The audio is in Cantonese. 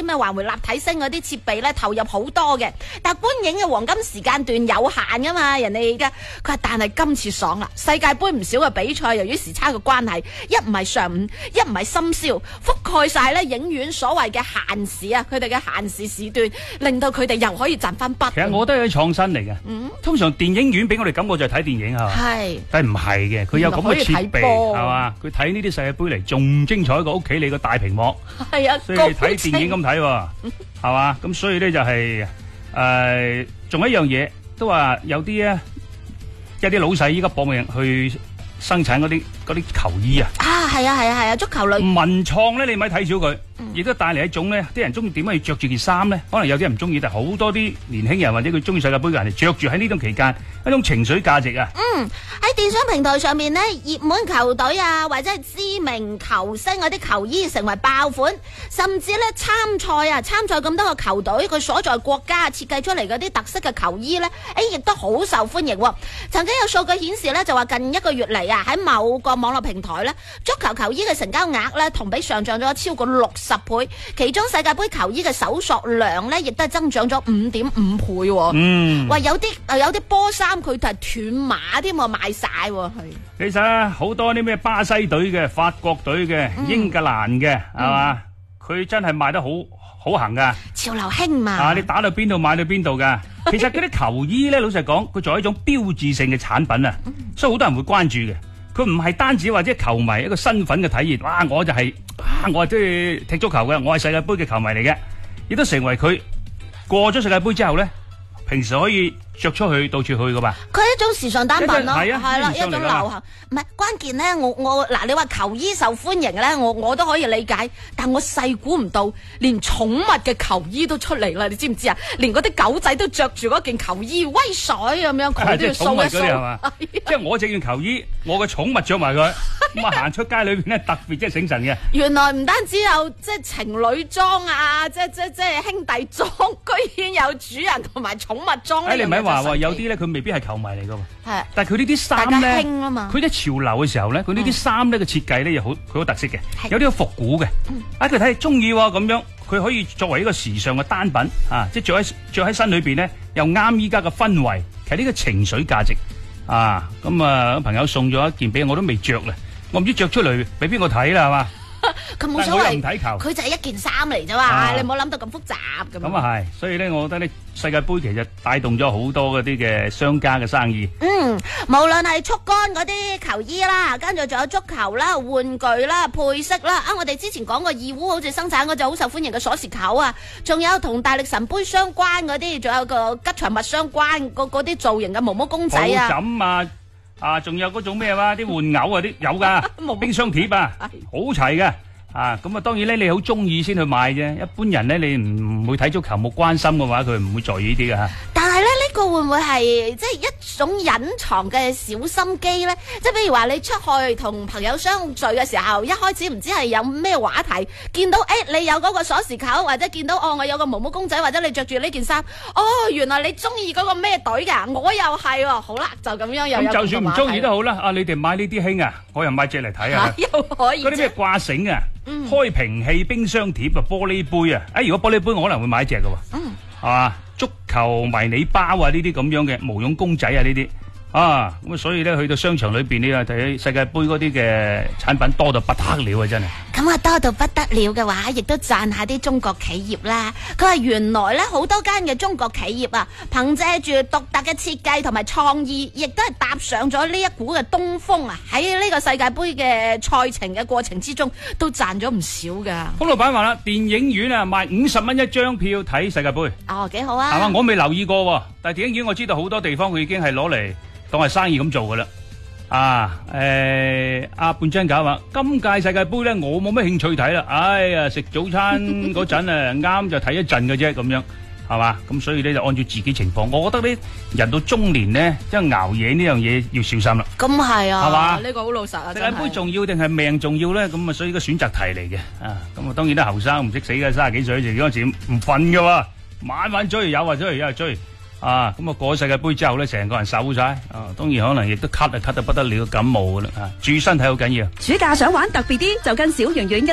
咩環迴立體聲嗰啲設備咧投入好多嘅，但係觀影嘅黃金時間段有限噶嘛，人哋嘅佢話，但係今次爽啦，世界盃唔少嘅比賽由於時差嘅關係，一唔係上午，一唔係深宵，覆蓋晒咧影院所謂嘅閒時啊，佢哋嘅閒時時段，令到佢哋又可以賺翻筆。 其實我覺得係創新嚟嘅。通常電影院俾我哋感覺就係睇電影係嘛， 係， 但係唔係嘅，佢有咁嘅設備係嘛，佢睇呢啲世界盃嚟仲精彩過屋企你個大屏幕。 係啊， 所以睇電影咁睇喎，係嘛？咁所以咧就係仲有一樣嘢，都話有啲咧，一啲老細依家搏命去生產嗰啲球衣啊！ 啊，係啊，足球類文創咧，你咪睇少佢，亦都帶嚟一種咧，啲人中意點解要着住件衫咧？可能有啲人唔中意，但係好多啲年輕人或者佢中意世界盃嘅人，着住喺呢段期間一種情緒價值啊！ 喺電商平台上面呢，熱門球隊啊，或者係知名球星嗰啲球衣成為爆款，甚至咧參賽咁多個球隊，佢所在國家設計出嚟嗰啲特色嘅球衣咧，亦都好受歡迎。曾經有數據顯示咧，就話近一個月嚟啊，喺某個網絡平台咧，足球球衣嘅成交額咧，同比上漲咗超過60倍，其中世界盃球衣嘅搜索量咧，亦都係增長咗5.5倍。話有啲波衫佢係斷碼添喎，賣晒喎。 其實好多啲咩巴西隊嘅、法國隊嘅、英格蘭嘅，係嘛？佢真係賣得好行噶， 潮流興嘛。 你打到邊度買到邊度噶。其實嗰啲球衣咧，老實講，佢作為一種標誌性嘅產品啊，所以好多人會關注嘅。佢唔係單止或者球迷一個身份嘅體現，哇！我就係我係中意踢足球嘅，我係世界盃嘅球迷嚟嘅，亦都成為佢過咗世界盃之後咧，平時可以着出去到處去噶吧。 佢係一種時尚單品咯，係啦，一種流行。唔係關鍵咧，我嗱，你話球衣受歡迎咧，我都可以理解，但我細估唔到，連寵物嘅球衣都出嚟啦，你知唔知啊？連嗰啲狗仔都着住嗰件球衣威水咁樣，佢都要掃一掃。 即係我着件球衣，我嘅寵物着埋佢，咁啊行出街裏邊咧特別即係醒神嘅。 原來唔單止有即係情侶裝啊，即係兄弟裝，居然有主人同埋寵物裝。 你唔係話有啲咧，佢未必係球迷嚟噶喎。 係， 但係佢呢啲衫咧， 興啊嘛， 佢啲潮流嘅時候咧，佢呢啲衫咧嘅設計咧又好特色嘅，有啲好復古嘅。佢睇中意喎咁樣，佢可以作為一個時尚嘅單品啊，即係着喺身裏邊咧，又啱依家嘅氛圍。其實呢個情緒價值啊，咁啊朋友送咗一件俾我都未着啦，我唔知着出嚟俾邊個睇啦，係嘛？ 佢冇所謂， 佢就係一件衫嚟啫嘛，你唔好諗到咁複雜咁。 咁啊係，所以咧，我覺得咧，世界盃其實帶動咗好多嗰啲嘅商家嘅生意。 無論係速乾嗰啲球衣啦，跟住仲有足球啦、玩具啦、配飾啦。我哋之前講過義烏好似生產嗰隻好受歡迎嘅鎖匙扣啊，仲有同大力神杯相關嗰啲，仲有個吉祥物相關嗰啲造型嘅毛毛公仔啊。 抱枕啊，仲有嗰種咩話啲玩偶啊啲有噶，冰箱貼啊，好齊嘅。咁啊，當然咧，你好中意先去買啫。一般人咧，你唔會睇足球，冇關心嘅話，佢唔會在意呢啲噶。 但係咧，呢個會唔會係即係一種隱藏嘅小心機咧？即係比如話你出去同朋友相聚嘅時候，一開始唔知係有咩話題，見到你有嗰個鎖匙扣，或者見到我有個毛毛公仔，或者你着住呢件衫，原來你中意嗰個咩隊噶？我又係喎，好啦，就咁樣又有。咁就算唔中意都好啦，你哋買呢啲興啊，我又買隻嚟睇下。 又可以。嗰啲咩掛繩啊？開瓶器、冰箱貼啊、玻璃杯啊，如果玻璃杯我可能會買隻噶，係嘛？足球迷你包啊，呢啲咁樣嘅毛絨公仔啊，呢啲咁啊，所以咧去到商場裏邊呢，睇世界杯嗰啲嘅產品多到不得了啊，真係。 咁啊，多到不得了嘅話，亦都讚下啲中國企業啦。佢話原來咧好多間嘅中國企業啊，憑借住獨特嘅設計同埋創意，亦都係搭上咗呢一股嘅東風啊！喺呢個世界杯嘅賽程嘅過程之中，都賺咗唔少噶。 咁老闆話啦，電影院啊賣50蚊一張票睇世界杯。 幾好啊！ 係嘛，我未留意過，但係電影院我知道好多地方佢已經係攞嚟當係生意咁做噶啦。半張搞話今屆世界杯咧，我冇乜興趣睇啦。哎呀，食早餐嗰陣啊，啱就睇一陣嘅啫，咁樣係嘛？咁所以咧就按照自己情況。我覺得咧，人到中年咧，即係熬夜呢樣嘢要小心啦。咁係啊，係嘛？呢個好老實啊。世界杯重要定係命重要咧？咁啊，所以個選擇題嚟嘅。咁啊，當然都後生唔識死嘅，30幾歲嗰陣時唔瞓嘅，晚晚追，有啊追，有啊追。咁啊過咗世界杯之後咧，成個人瘦晒，當然可能亦都咳得不得了，感冒噶啦，注意身體好緊要。 暑假想玩特別啲，就跟小圓圓一